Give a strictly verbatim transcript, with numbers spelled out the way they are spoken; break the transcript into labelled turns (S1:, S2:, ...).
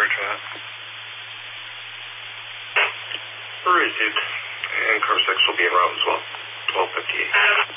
S1: chat.
S2: Received. And car six will be en route as well. twelve fifty-eight.